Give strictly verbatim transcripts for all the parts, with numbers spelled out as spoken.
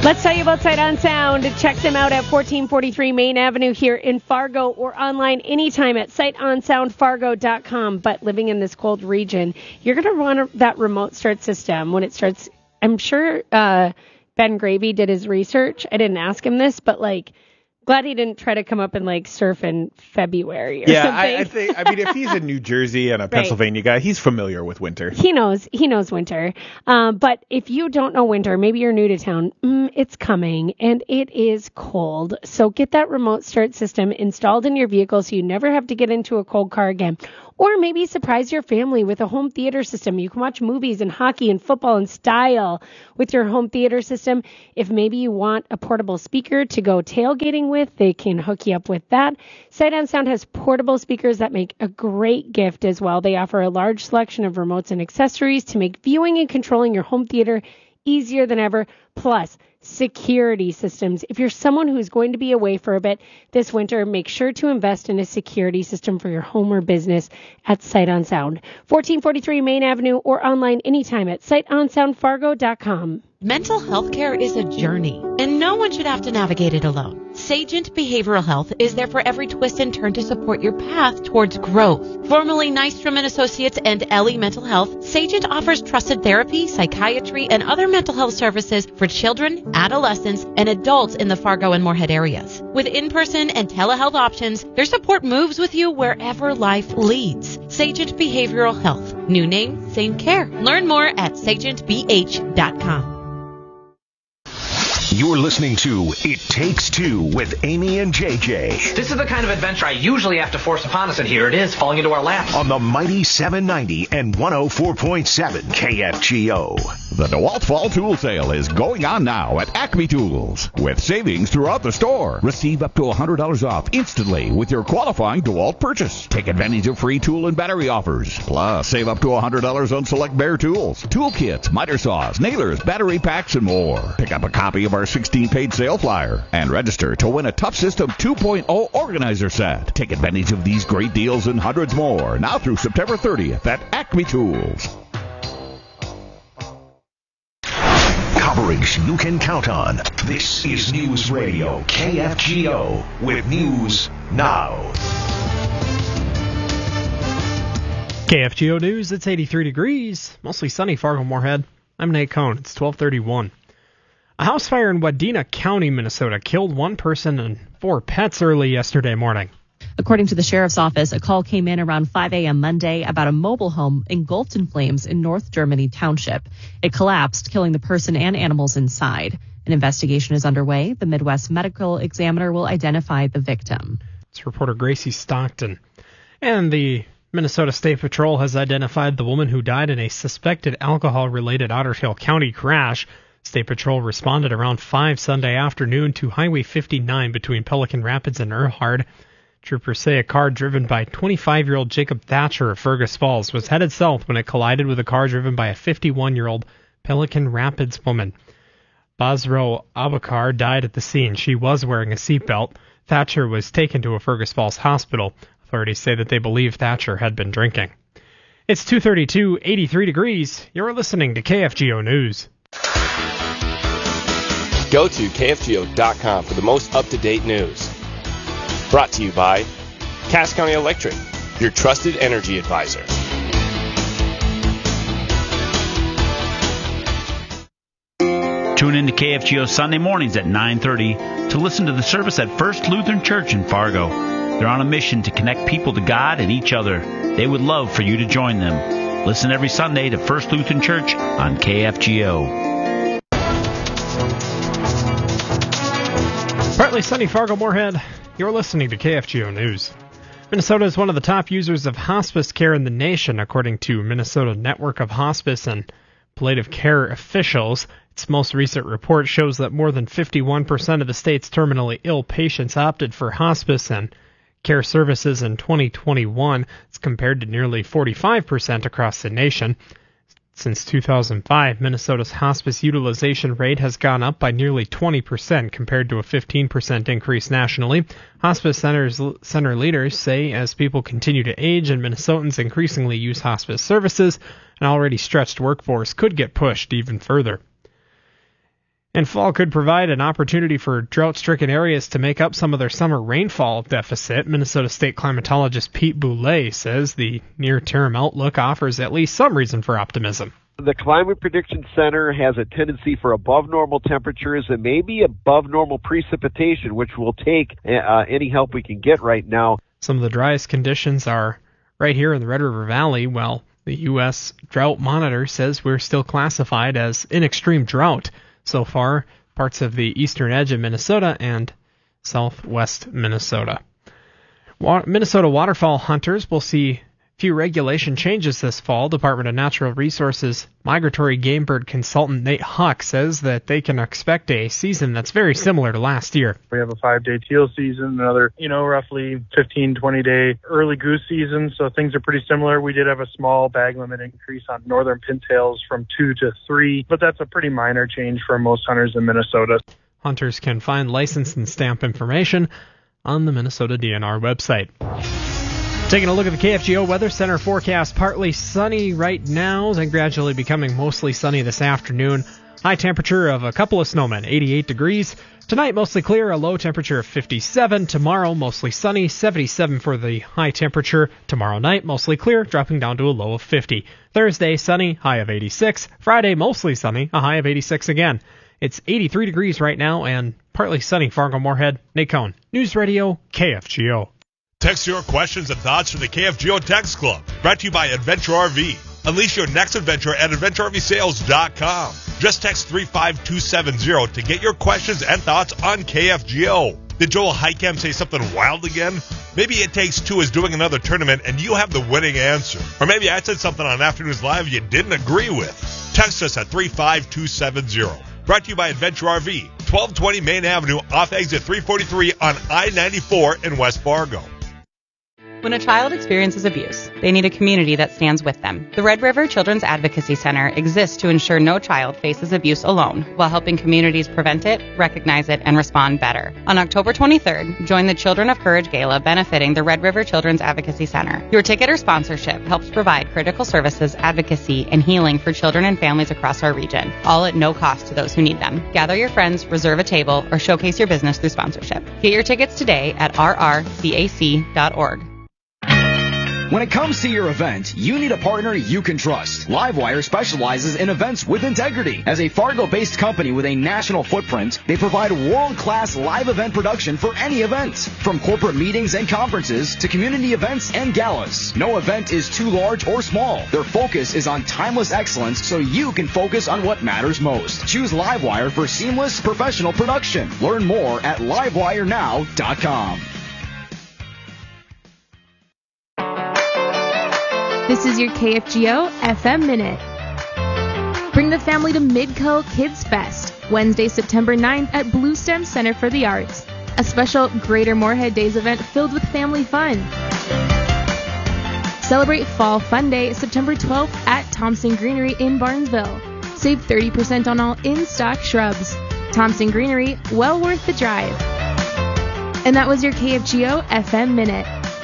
Let's tell you about Sight on Sound. Check them out at fourteen forty-three Main Avenue here in Fargo or online anytime at sight on sound fargo dot com. But living in this cold region, you're going to run that remote start system when it starts. I'm sure uh, Ben Gravy did his research. I didn't ask him this, but like, glad he didn't try to come up and like surf in February or yeah, something. Yeah, I, I think. I mean, if he's a New Jersey and a Pennsylvania right. guy, he's familiar with winter. He knows. He knows winter. Um, but if you don't know winter, maybe you're new to town. Mm, it's coming and it is cold. So get that remote start system installed in your vehicle so you never have to get into a cold car again. Or maybe surprise your family with a home theater system. You can watch movies and hockey and football in style with your home theater system. If maybe you want a portable speaker to go tailgating with, they can hook you up with that. Sight on Sound has portable speakers that make a great gift as well. They offer a large selection of remotes and accessories to make viewing and controlling your home theater easier than ever. Plus, security systems. If you're someone who's going to be away for a bit this winter, make sure to invest in a security system for your home or business at Sight on Sound. fourteen forty-three Main Avenue or online anytime at sight on sound fargo dot com. Mental health care is a journey, and no one should have to navigate it alone. Sagent Behavioral Health is there for every twist and turn to support your path towards growth. Formerly Nystrom and Associates and Ellie Mental Health, Sagent offers trusted therapy, psychiatry, and other mental health services for children, adolescents, and adults in the Fargo and Moorhead areas. With in-person and telehealth options, their support moves with you wherever life leads. Sagent Behavioral Health. New name, same care. Learn more at sagent b h dot com. You're listening to It Takes Two with Amy and J J. This is the kind of adventure I usually have to force upon us, and here it is, falling into our laps. On the mighty seven ninety and one oh four point seven K F G O. The DeWalt Fall Tool Sale is going on now at Acme Tools, with savings throughout the store. Receive up to one hundred dollars off instantly with your qualifying DeWalt purchase. Take advantage of free tool and battery offers. Plus, save up to one hundred dollars on select Bear tools, tool kits, miter saws, nailers, battery packs, and more. Pick up a copy of our sixteen-page sale flyer and register to win a Tough System two point oh organizer set. Take advantage of these great deals and hundreds more now through September thirtieth at Acme Tools. Coverage you can count on. This is News Radio K F G O with News Now. K F G O News, it's eighty-three degrees, mostly sunny Fargo Moorhead. I'm Nate Cohn. It's twelve thirty-one. A house fire in Wadena County, Minnesota, killed one person and four pets early yesterday morning. According to the sheriff's office, a call came in around five a.m. Monday about a mobile home engulfed in flames in North Germany Township. It collapsed, killing the person and animals inside. An investigation is underway. The Midwest Medical Examiner will identify the victim. It's reporter Gracie Stockton. And the Minnesota State Patrol has identified the woman who died in a suspected alcohol-related Otter Tail County crash. State Patrol responded around five Sunday afternoon to Highway fifty-nine between Pelican Rapids and Earhart. Troopers say a car driven by twenty-five-year-old Jacob Thatcher of Fergus Falls was headed south when it collided with a car driven by a fifty-one-year-old Pelican Rapids woman. Basro Abakar died at the scene. She was wearing a seatbelt. Thatcher was taken to a Fergus Falls hospital. Authorities say that they believe Thatcher had been drinking. It's two thirty-two, eighty-three degrees. You're listening to K F G O News. Go to K F G O dot com for the most up-to-date news. Brought to you by Cass County Electric, your trusted energy advisor. Tune in to K F G O Sunday mornings at nine thirty to listen to the service at First Lutheran Church in Fargo. They're on a mission to connect people to God and each other. They would love for you to join them. Listen every Sunday to First Lutheran Church on K F G O. Partly sunny Fargo Moorhead. You're listening to K F G O News. Minnesota is one of the top users of hospice care in the nation, according to Minnesota Network of Hospice and Palliative Care officials. Its most recent report shows that more than fifty-one percent of the state's terminally ill patients opted for hospice and care services in twenty twenty-one. It's compared to nearly forty-five percent across the nation. Since two thousand five, Minnesota's hospice utilization rate has gone up by nearly twenty percent compared to a fifteen percent increase nationally. Hospice centers, center leaders say as people continue to age and Minnesotans increasingly use hospice services, an already stretched workforce could get pushed even further. And fall could provide an opportunity for drought-stricken areas to make up some of their summer rainfall deficit. Minnesota State climatologist Pete Boulay says the near-term outlook offers at least some reason for optimism. The Climate Prediction Center has a tendency for above normal temperatures and maybe above normal precipitation, which will take uh, any help we can get right now. Some of the driest conditions are right here in the Red River Valley. Well, the U S Drought Monitor says we're still classified as in extreme drought so far, parts of the eastern edge of Minnesota and southwest Minnesota. Wa- Minnesota waterfowl hunters will see few regulation changes this fall. Department of Natural Resources migratory game bird consultant Nate Huck says that they can expect a season that's very similar to last year. We have a five-day teal season, another, you know, roughly fifteen, twenty-day early goose season, so things are pretty similar. We did have a small bag limit increase on northern pintails from two to three, but that's a pretty minor change for most hunters in Minnesota. Hunters can find license and stamp information on the Minnesota D N R website. Taking a look at the K F G O Weather Center forecast, partly sunny right now, then gradually becoming mostly sunny this afternoon. High temperature of a couple of snowmen, eighty-eight degrees. Tonight, mostly clear, a low temperature of fifty-seven. Tomorrow, mostly sunny, seventy-seven for the high temperature. Tomorrow night, mostly clear, dropping down to a low of fifty. Thursday, sunny, high of eighty-six. Friday, mostly sunny, a high of eighty-six again. It's eighty-three degrees right now and partly sunny. Fargo-Moorhead, Nate Cohn, News Radio, K F G O. Text your questions and thoughts to the K F G O Text Club. Brought to you by Adventure R V. Unleash your next adventure at adventure r v sales dot com. Just text three five two seven zero to get your questions and thoughts on K F G O. Did Joel Heitkamp say something wild again? Maybe It Takes Two is doing another tournament and you have the winning answer. Or maybe I said something on Afternoons Live you didn't agree with. Text us at three five two seven zero. Brought to you by Adventure R V. twelve twenty Main Avenue off exit three forty-three on I ninety-four in West Fargo. When a child experiences abuse, they need a community that stands with them. The Red River Children's Advocacy Center exists to ensure no child faces abuse alone, while helping communities prevent it, recognize it, and respond better. On October twenty-third, join the Children of Courage Gala benefiting the Red River Children's Advocacy Center. Your ticket or sponsorship helps provide critical services, advocacy, and healing for children and families across our region, all at no cost to those who need them. Gather your friends, reserve a table, or showcase your business through sponsorship. Get your tickets today at r r c a c dot org. When it comes to your event, you need a partner you can trust. Livewire specializes in events with integrity. As a Fargo-based company with a national footprint, they provide world-class live event production for any event. From corporate meetings and conferences to community events and galas, no event is too large or small. Their focus is on timeless excellence so you can focus on what matters most. Choose Livewire for seamless professional production. Learn more at livewire now dot com. This is your K F G O F M Minute. Bring the family to Midco Kids Fest, Wednesday, September ninth at Blue Stem Center for the Arts, a special Greater Moorhead Days event filled with family fun. Celebrate Fall Fun Day, September twelfth at Thompson Greenery in Barnesville. Save thirty percent on all in-stock shrubs. Thompson Greenery, well worth the drive. And that was your K F G O F M Minute.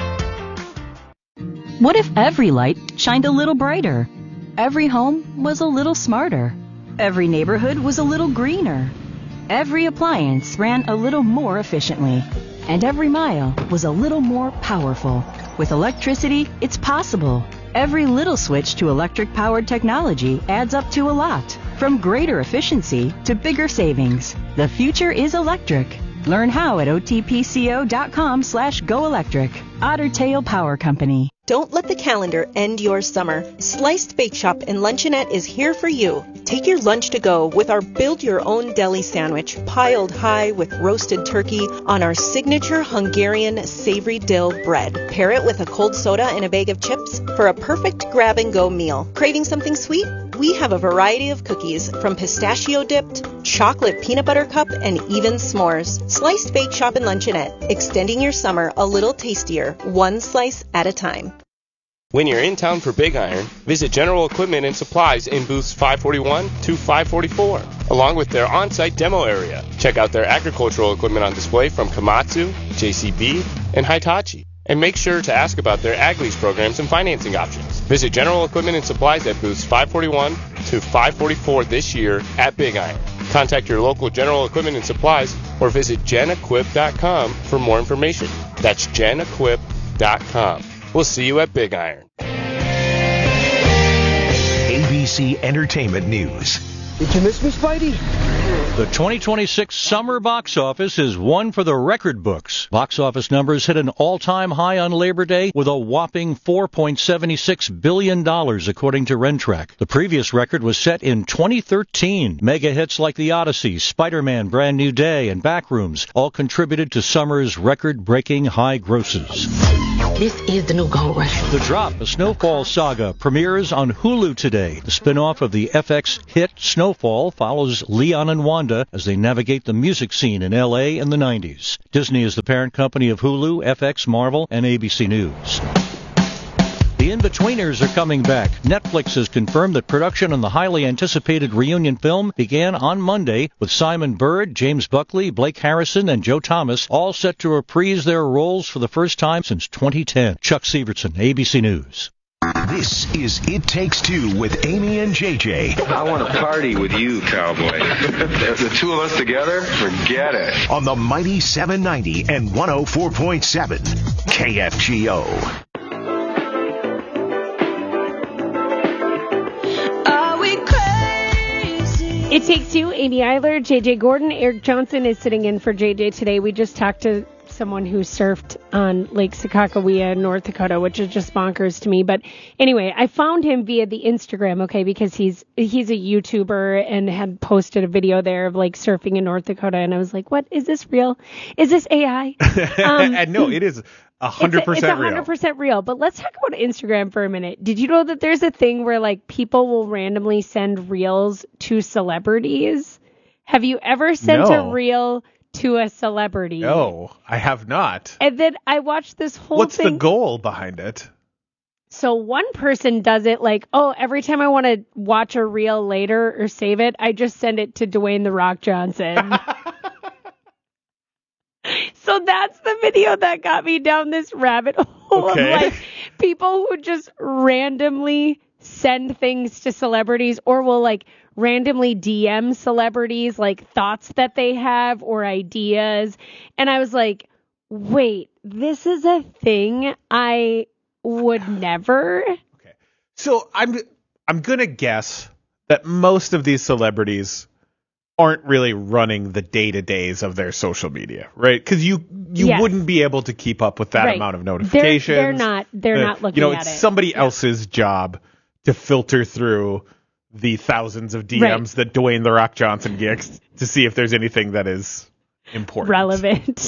What if every light shined a little brighter? Every home was a little smarter. Every neighborhood was a little greener. Every appliance ran a little more efficiently. And every mile was a little more powerful. With electricity, it's possible. Every little switch to electric-powered technology adds up to a lot. From greater efficiency to bigger savings. The future is electric. Learn how at otpco.com slash go electric. Otter Tail Power Company. Don't let the calendar end your summer. Sliced Bake Shop and Luncheonette is here for you. Take your lunch to go with our build-your-own deli sandwich, piled high with roasted turkey on our signature Hungarian savory dill bread. Pair it with a cold soda and a bag of chips for a perfect grab-and-go meal. Craving something sweet? We have a variety of cookies, from pistachio-dipped, chocolate peanut butter cup, and even s'mores. Sliced Bake Shop and Luncheonette, extending your summer a little tastier, one slice at a time. When you're in town for Big Iron, visit General Equipment and Supplies in booths five forty-one to five forty-four, along with their on-site demo area. Check out their agricultural equipment on display from Komatsu, J C B, and Hitachi. And make sure to ask about their Ag Lease programs and financing options. Visit General Equipment and Supplies at booths five forty-one to five forty-four this year at Big Iron. Contact your local General Equipment and Supplies or visit gen equip dot com for more information. That's gen equip dot com. We'll see you at Big Iron. A B C Entertainment News. Did you miss me, Spidey? The twenty twenty-six summer box office is one for the record books. Box office numbers hit an all-time high on Labor Day with a whopping four point seven six billion dollars, according to Rentrack. The previous record was set in twenty thirteen. Mega hits like The Odyssey, Spider-Man, Brand New Day, and Backrooms all contributed to summer's record-breaking high grosses. This is the new Gold Rush. The Drop, a Snowfall saga, premieres on Hulu today. The spin-off of the F X hit Snowfall follows Leon and Wanda as they navigate the music scene in L A in the nineties. Disney is the parent company of Hulu, F X, Marvel, and A B C News. The In-Betweeners are coming back. Netflix has confirmed that production on the highly anticipated reunion film began on Monday with Simon Bird, James Buckley, Blake Harrison, and Joe Thomas all set to reprise their roles for the first time since twenty ten. Chuck Severson, A B C News. This is It Takes Two with Amy and J J. I want to party with you, cowboy. The two of us together, forget it. On the mighty seven ninety and one oh four point seven K F G O. It Takes Two, Amy Eiler, J J Gordon. Eric Johnson is sitting in for J J today. We just talked to someone who surfed on Lake Sakakawea, North Dakota, which is just bonkers to me. But anyway, I found him via the Instagram, okay, because he's he's a YouTuber and had posted a video there of like surfing in North Dakota. And I was like, what? Is this real? Is this A I? Um, and no, it is one hundred percent it's, it's one hundred percent real. real. But let's talk about Instagram for a minute. Did you know that there's a thing where like people will randomly send reels to celebrities? Have you ever sent no. a reel to a celebrity? No, I have not. And then I watched this whole What's thing. the goal behind it? So one person does it like, oh, every time I want to watch a reel later or save it, I just send it to Dwayne The Rock Johnson. So that's the video that got me down this rabbit hole Okay. of like people who just randomly send things to celebrities or will like randomly D M celebrities like thoughts that they have or ideas. And I was like, wait, this is a thing I would never. Okay. So I'm I'm going to guess that most of these celebrities aren't really running the day-to-days of their social media, right? Because you you Yes. wouldn't be able to keep up with that Right. amount of They're, notifications. they're not. They're Uh, not looking You know, at it's it. somebody else's job to filter through the thousands of D Ms Right. that Dwayne The Rock Johnson gets to see if there's anything that is important. Relevant.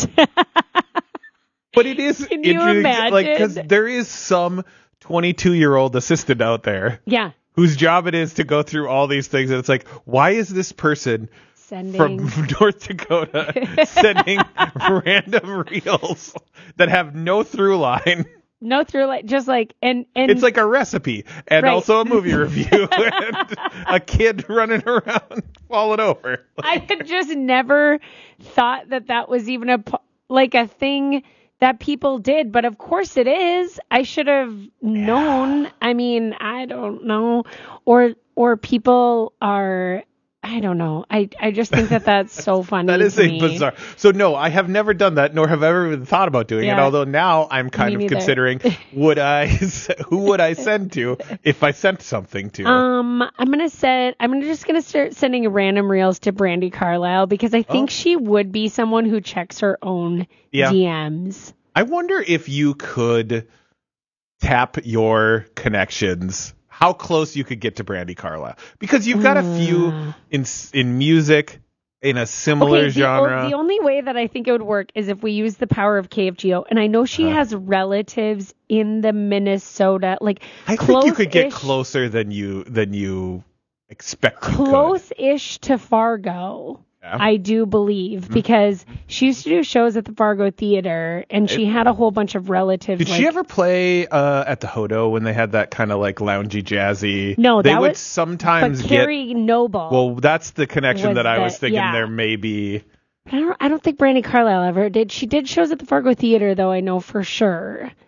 But it is Can you interesting, like, because imagine? there is some twenty-two-year-old assistant out there Yeah. whose job it is to go through all these things, and it's like, why is this person Sending. from North Dakota sending random reels that have no through line? No through like just like and and It's like a recipe and Right. also a movie review and a kid running around falling over. I had just never thought that that was even a po- like a thing that people did, but of course it is. I should have known. I mean, I don't know, or or people are. I don't know. I, I just think that that's so funny. That is to a me. bizarre. So no, I have never done that, nor have I ever even thought about doing it. Yeah. Although now I'm kind Me of neither. considering, would I, who would I send to if I sent something to? Um, I'm gonna set. I'm gonna just gonna start sending random reels to Brandi Carlisle because I think Oh. she would be someone who checks her own Yeah. D Ms. I wonder if you could tap your connections, how close you could get to Brandi Carlisle, because you've got a few in in music in a similar Okay, the, genre. o- the only way that I think it would work is if we use the power of K F G O, and I know she Uh-huh. has relatives in the Minnesota, like I think you could get close-ish- closer than you than you expect. you could. close-ish to Fargo. Yeah. I do believe Mhm. because she used to do shows at the Fargo Theater, and she had a whole bunch of relatives. Did like, she ever play uh, at the Hodo when they had that kind of like loungy jazzy? No, they that would was- sometimes But get. Carrie Noble. Well, that's the connection was that I the- was thinking. yeah. There may be. But I don't. I don't think Brandi Carlisle ever did. She did shows at the Fargo Theater, though. I know for sure.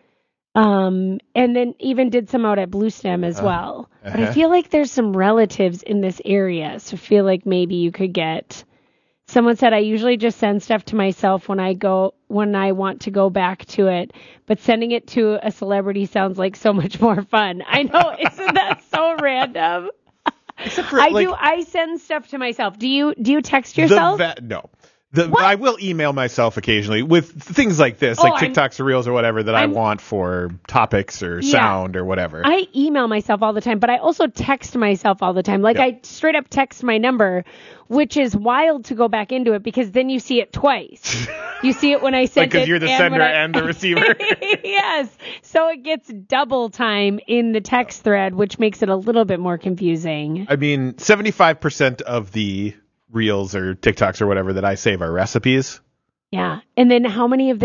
Um, and then even did some out at Blue Stem as Uh, well. But uh-huh. I feel like there's some relatives in this area, so I feel like maybe you could get. Someone said I usually just send stuff to myself when I go when I want to go back to it, but sending it to a celebrity sounds like so much more fun. I know, isn't that so random? For, I like, do. I send stuff to myself. Do you? Do you text yourself? The va- no. The, I will email myself occasionally with things like this, Oh, like I'm- TikToks or Reels or whatever that I'm- I want for topics or Yeah. sound or whatever. I email myself all the time, but I also text myself all the time. Like Yeah. I straight up text my number, which is wild to go back into it because then you see it twice. You see it when I sent Because it. you're the and sender when I- and the receiver. Yes. So it gets double time in the text thread, which makes it a little bit more confusing. I mean, seventy-five percent of the Reels or TikToks or whatever that I save are recipes. Yeah. And then how many of